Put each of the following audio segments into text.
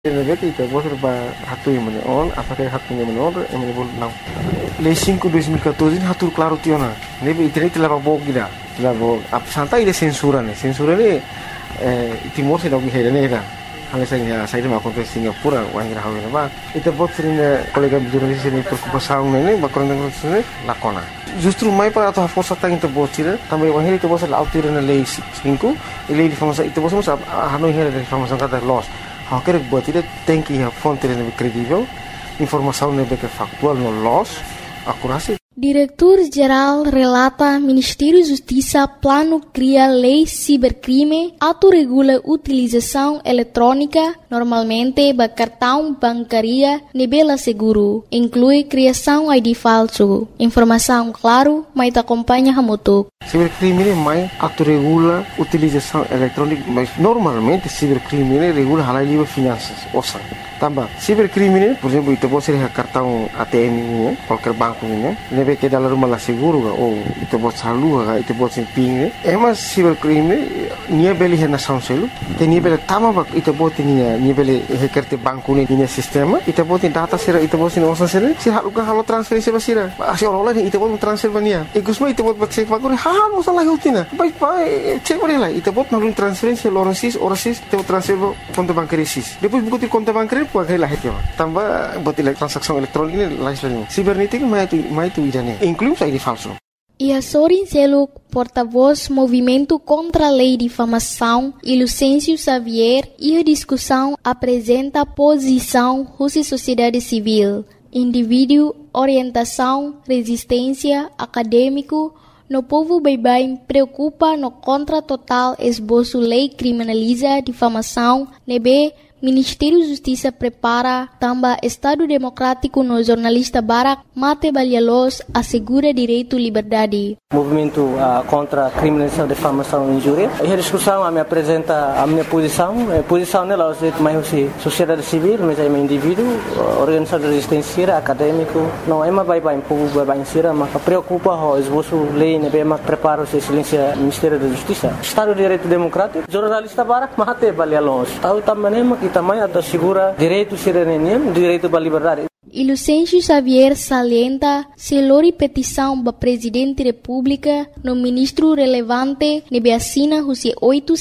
Nagati ito, boss ba hatu yung manoon, apakah hatu yung manoon, yung manibol lang. Lei 5 2014 hatu claro tiona. Nebe internet la bog gida. La bog ap santa ile censura ne. Censura ne Timor se dogi hera nera. Hanya saya ma kontra Singapura wangira hawe ba. Ito bot sering kolega jurnalis ini preocupação ne ba korang ne lakona. Justru mai para atau força tang ito bot sira, também wangira ito bot la autir na lei 5, lei de famosa ito bot sa hanu hera de famosa kata loss. Hak kerek buat tidak tengki ya fonte yang kredibel, informasi yang factual no loss, akurasi. Diretor-Geral relata Ministério Justiça plano cria lei cibercrime, autorregula utilização eletrônica, normalmente ba cartão bancaria nebela seguro, inclui criação ID falso. Informação claro, mas acompanha hamutuk. Cibercrime mai autorregula utilização eletrônica, mas normalmente cibercrime regula halal livre finanças, osang. Tambah, cibercrime, por exemplo, itu pode ser cartão ATM ini, qualquer banco ini, nebe que dalam rumah lah seguro ga, ou itu pode salua ga, itu pode ping. Emas cibercrime, nia beli hena sanselu, te nia beli tama bak, itu pode nia beli hekerte banco ni nia sistema, itu pode data sira, itu pode osan sira, sira halukan halo transferensi basira, asy orang lain itu pode transfer bania. Ikusma itu pode cek bagore, ha mosa lagi utina, baik cek boleh lah, itu pode nalun transferensi orasis, itu pode transfer konto bancaria sis. Depois buku konto bancaria pakai lah itu, tambah buat transaksi elektronik ini lain. Cibernética mais tu idane, inclui ID falso. Ia Sorin Seluk, porta-voz Movimento contra a Lei de Difamação, e Lucêncio Xavier, e a discussão apresenta posição Rússia Sociedade Civil, indivíduo, orientação, resistência, acadêmico, no povo bem preocupa no contra total esboço lei criminaliza difamação, nebe Ministério da Justiça prepara também Estado Democrático no jornalista Barak Mate Balialos assegura direito e liberdade. Movimento contra a criminalização, difamação e injúria. E a discussão me apresenta a minha posição. A posição nela é mais sociedade civil, mas é um indivíduo, organização de resistência, acadêmico. Não é mais bem povo bem sira, mas preocupa o esboço lei, né? Bem mais prepara o silêncio Ministério da Justiça. Estado de Direito Democrático, jornalista Barak Mate Balialos. Tahu também também assegura direito cidadania, direito à liberdade. E Lucêncio Xavier salienta se lori petição ba Presidente da República no ministro relevante nebe assina Rússia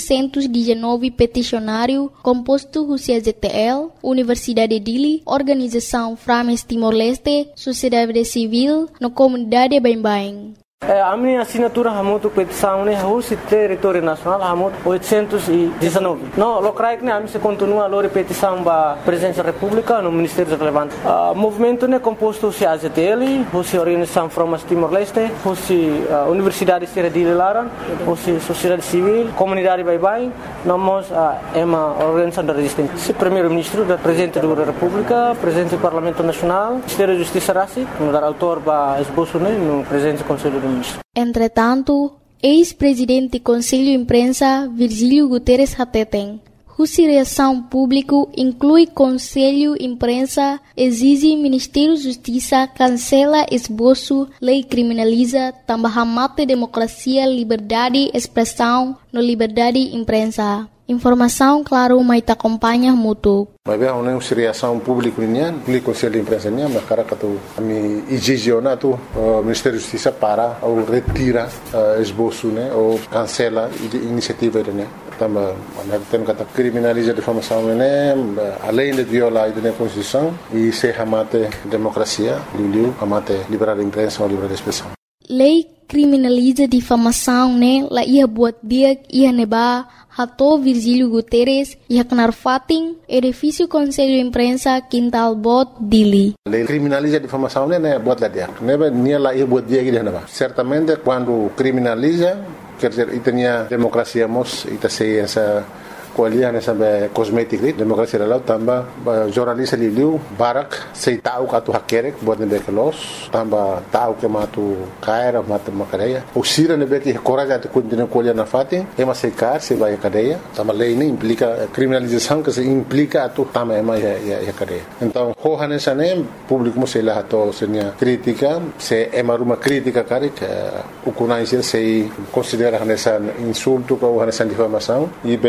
819 peticionário composto Rússia ZTL, Universidade de Dili, Organização Frames Timor-Leste, Sociedade Civil, no comunidade Bem-Bem. A minha assinatura é muito petição, né? Rússia território nacional é muito 819. Não, locais né? A minha continua a petição da Presidência da República no Ministério Relevante. O movimento né composto de AZTL, Rússia Organização Frames Timor-Leste, Rússia Universidade de Dili Laran, Rússia Sociedade Civil, Comunidade Bem-Bem, nós é uma organização de resistência. Primeiro-Ministro, Presidente da República, Presidente do Parlamento Nacional, Ministério da Justiça Rassi, no dar autor da esboço né? No Presidente do Conselho do Entretanto, ex-presidente do Conselho de Imprensa Virgílio Guterres Hateten, Rússia Reação Público inclui Conselho de Imprensa, exige Ministério da Justiça cancela esboço, lei criminaliza, também mata democracia, liberdade, expressão, no liberdade de imprensa. Informação, claro, mas te acompanha muito. Mas bem, a reação pública nian, o Conselho de Imprensa nian, mas cara que tu me exigena tu Ministério da Justiça para ou retira esboço, né, ou cancela iniciativa né. Também, tem que criminaliza a difamação né, além de violar a Constituição e se ramate democracia, ramate liberdade de imprensa ou liberdade de expressão. Lei criminaliza difamação, né? La ia buat dia ia neba hato Virgílio Guterres ia kenar fating edifício Conselho de Imprensa Quintal Bot Dili. Lei criminaliza difamação, né? Buat lá dia. Neba nia la ia buat dia que dia neba. Certamente quando criminaliza, quer dizer, itania democracia mos ita ciência kualian sampai kosmetik ni demokrasi lalau tambah jurnalis liu barak sei tahu katu hakerek buat nebe kelos tambah tahu ke matu kaira matu makaraya usira nebe ke coraja tu continua kualian na fati ema sei kar sei vai cadeia tambah lei ini implica criminalização que se implica tu tambah ema ya cadeia então hohan esane público sei lá to senia crítica se ema uma crítica karik ukunai sei considera nessa insulto ou nessa difamação e bele usa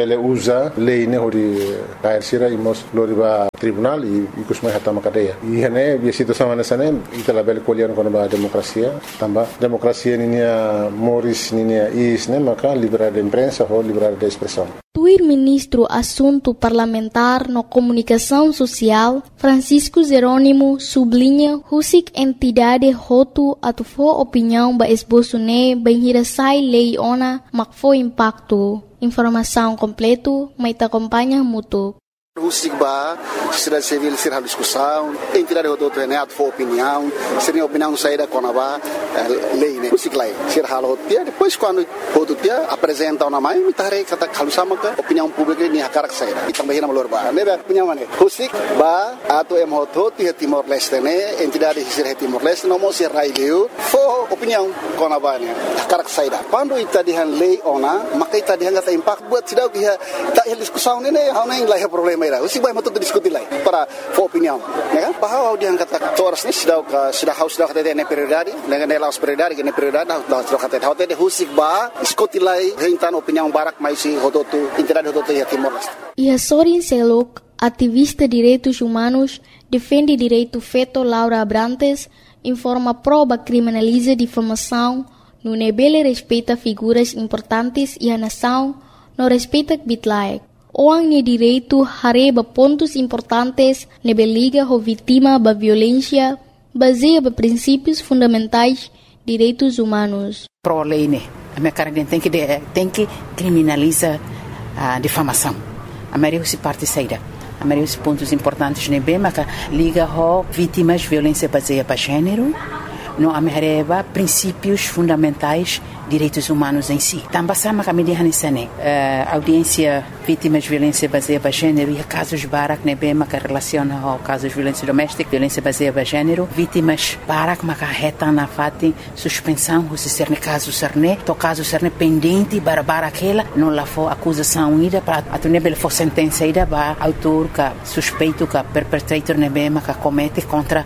usa lei ne hori kair sira imos loriba tribunal e kusmai hatama cadeia e hene bi situação nesane itala bel kolian kono ba demokrasia tamba demokrasia ninia moris ninia isne maka liberdade de imprensa ou liberdade de expressão. Tuir ministro Assunto Parlamentar no Comunicação Social, Francisco Jerônimo, sublinha husik entidade hotu atufo opinião ba esboço ne benhirasai lei ona makfo impacto. Informação completo, mas te acompanha mutu. Husik ba, sociedade civil ser a discussão, entidade rodoto é neto for opinião, seria opinião saída com a lei, né? Husik lá, ser halo dia depois quando rodo dia apresenta uma mãe, me tarei kata kalusama ka opinião pública ni hakarak saída. E também na malor ba, né? Opinião mana? Husik ba, ato em rodo dia Timor Leste né, entidade ser Timor Leste não mo ser raileu, for opinião com a ba né, hakarak saída. Quando ita dihan lei ona, maka ita dihan kata impact buat sidau dia tak diskusão né, hau nem lá problema. Usi vai matu diskuti lai para for opinião, né? Bahwa dia kata toras ni sudah haus sudah kata ne prioridade, dengan nelas prioridade, ne prioridade dah sudah kata hotel de husik ba diskuti lai rentan opinião barak mais si hodotu entidade hodotu ya Timor Leste. E Sorin Selok, ativista de direitos humanos, defende direito feito Laura Abrantes, informa proba criminaliza difamação, no nebele respeita figuras importantes e a nação não respeita bitlaek. Orang ni direito hareba pontos importantes nebe liga ho vítima ba violência baseia ba princípios fundamentais direitos humanos. Pro lei né, a minha cara tem que criminaliza a difamação. A maioria se parte saída. A maioria dos pontos importantes nebe maka liga ho vítimas violência baseia ba gênero. No amereba princípios fundamentais direitos humanos em si. Também sama kami dihanisane audiência vítimas de violência baseada em gênero e casos barak nebe maka relaciona ao casos de violência doméstica, violência baseada em gênero, vítimas barak maka reta na fati suspensão se ser ne caso serne, to caso serne pendente bara aquela não lá for acusação ida para a nebe for sentença ida ba autor ka suspeito ka perpetrator nebe maka comete contra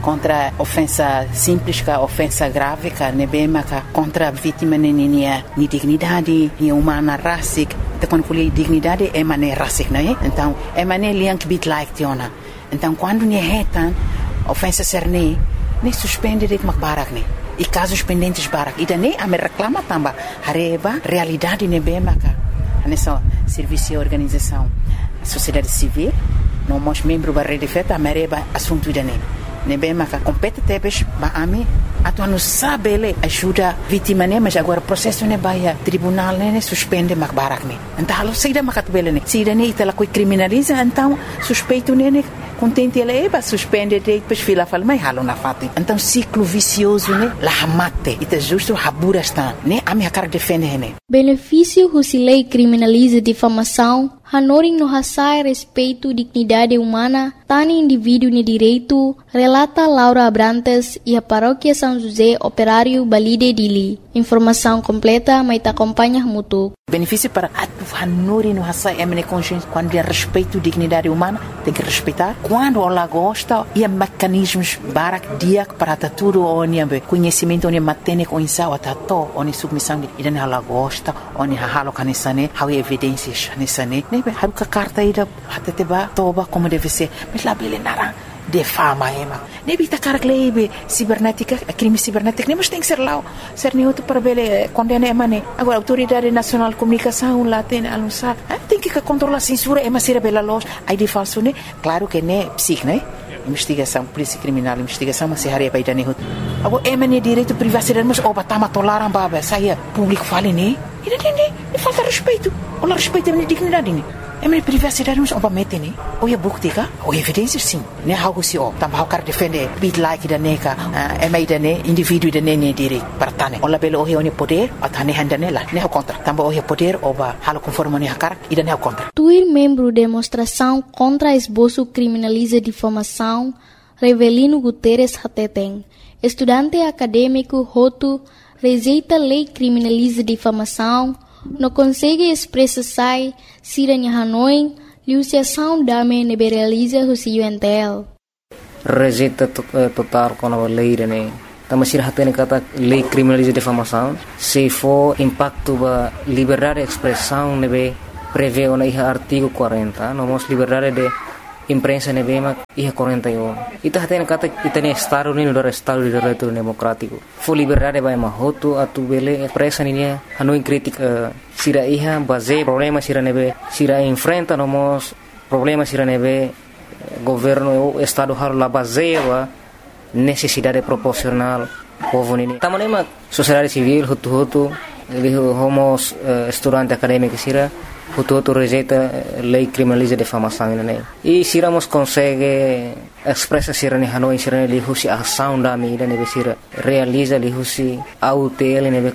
ofensa simples ka ofensa grave ka nebe maka contra vítima ni dignidade, ni humana racic, então quando falei dignidade é maneira racic, não é? Então é maneira liank bit like tiona. Então quando ni retan ofensa serne, nem suspende de macbarak ne. E casos pendentes barak, e daí a me reclama também hareba realidade ne bem maka. Nessa serviço e organização, sociedade civil, não mos membro da rede feta, a mereba assunto daí. Nebe maka competitebes ba ami atu não sabe ele ajuda vítima né mas agora processo ne baia tribunal né suspende mak barak ne então alo seida makat bele ne seida ne itala coi criminaliza então suspeito ne contente ele ba suspende depois fila fala mai halo na fati então ciclo vicioso ne la hamate ita justo habura está né ami hakar defende ne benefício se lei criminaliza difamação hanoring no hasai respeito dignidade humana tani indivíduo ne direito relata Laura Abrantes e a paróquia São José Operário Balide Dili. Informação completa, mas te acompanha mutu. Benefício para a hanuri no hasai emene consciência quando é respeito dignidade humana tem que respeitar quando ela gosta e mecanismos barak dia para tudo onde conhecimento onde matene com insau atato onde submissão e dan ela gosta onde halo kanisane how evidências nisane nebe haruka carta ida hateteba toba como deve ser mas lá bele narang defama ema nebi takar klebe cibernética crime cibernético nem mas tem que ser lá ser neutro para bele condena emane agora autoridade nacional de comunicação lá tem anunciar tem que controlar censura ema ser bela loja aí de falso né claro que né psic né investigação polícia criminal investigação mas se haria para idane hut agora emane direito privacidade mas oba tama tolaram baba saia público fale né e falta respeito ou respeito a dignidade né é minha privacidade mas oba mete né ou é bukti ka ou evidências sim né algo se o também o cara defende bit like da neka é mais da né indivíduo da né direito para tane ou labelo o é poder a tane handa né lá né o contra também o é poder oba halo conforme né cara e da né o contra Tuir membro demonstração contra esboço criminaliza difamação Revelino Guterres Hateteng estudante acadêmico Roto rejeita lei criminaliza difamação não consegue expressar se a Hanoi liuciação dame neberaliza o UNTL. Rejeita total com a lei né. Tama sir hatene kata lei criminaliza difamação se for impacto ba liberdade de expressão nebe prevê na iha artigo 40, nomos liberdade de imprensa nebema iha 41. Ita haten kata itane estado ni no estado de direito democrático. Fo liberdade vai mahoto atu bele presa ni hanoi crítica sira iha base problema sira nebe sira enfrenta nomos problema sira nebe governo o estado har la base wa necessidade proporcional povo ni. Tamanema sociedade civil hutu homos estudante acadêmico sira hutu rejeita lei criminaliza difamação né e siramos consegue expressa sira ni hanoi sira li husi ação da mídia ne sira realiza li husi autel ne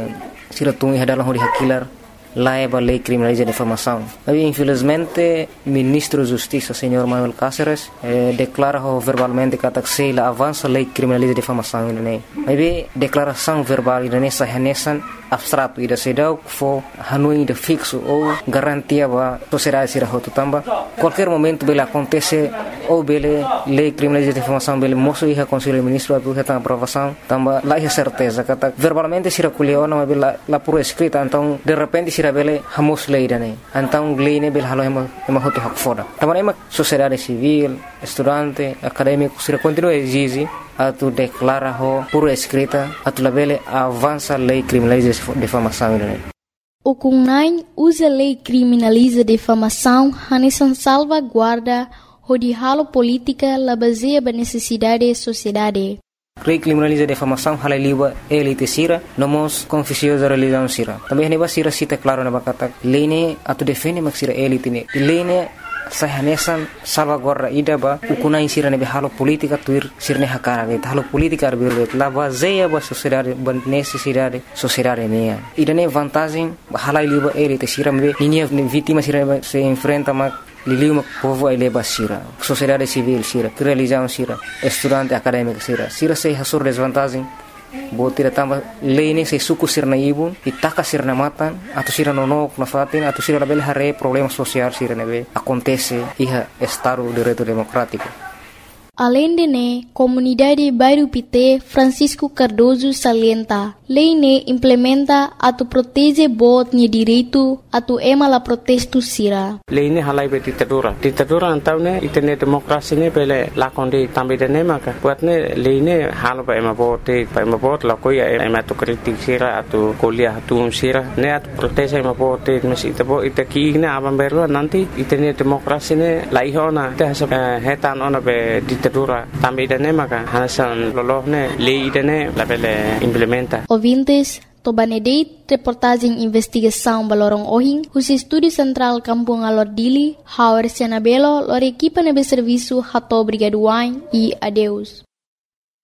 sira tungi hadalah hori hakilar laiba lei criminaliza difamação. Mas infelizmente ministro da Justiça senhor Manuel Cáceres declara verbalmente que se la avança lei criminaliza difamação né. Mas declaração verbal ne sahanesan abstrato ida sedau fo hanui de fixo ou garantia ba sociedade sira hotu tamba qualquer momento bela acontece ou bele lei criminaliza difamação bele moço iha conselho ministro atu heta aprovação tamba lá iha certeza kata verbalmente sira kuliona bela la por escrita então de repente sira bele hamos lei dane então lei ne bele halo ema hotu hak foda tamba ema sociedade civil estudante acadêmico sira continua exige atu declara ho por escrita atu labele avança lei criminaliza difamação né. O CUNAI usa lei criminaliza difamação hanesan salvaguarda de halo política la baseia ba necessidade da sociedade. Lei criminaliza difamação halaliwa elite sira nomos confusiosa religião sira. Também neba sira cita claro na bakata lei ne atu defende mak sira elite ne. Lei ne sahanesan salvaguarda ida ba ukunai sira nebe halo politika tuir sirne hakara ge halo politika arbir la baseia ba sociedade ba necessidade sociedade ne ida ne vantagem halai liba elite sira me ninia vítima sira se enfrenta mak liliu povo ai leba sira sociedade civil sira religião sira estudante acadêmico sira se hasur desvantagem botira tamba lei se suku sirna ibun itaka sirna matan atau sira nonok na fatin atau sira label hare problema social sira nebe acontece iha estado de direito democrático. Além de ne, comunidade Bairro Pité Francisco Cardoso salienta, lei ne implementa atu protege bot ni direito atu ema la protesto sira. Lei ne halai be ditadura antau ne itene demokrasi ne pele lakonde tambe de ne maka buat ne lei ne halo ba ema bot la koya ema tu kritik sira atu kuliah atu sira ne atu protege ema bot mesi tabo itaki ne aban berlo nanti itene demokrasi ne laihona te hetan ona be ditadura tambe de ne maka hanasan lolohne lei de ne la pele implementa. Ouvintes, Tobanedeit, reportagem investigação Balorong Ohing, o Estúdio Central Kampung Alordili, Howard Sianabelo, lor equipa nebe serviço Hato Brigaduain e adeus.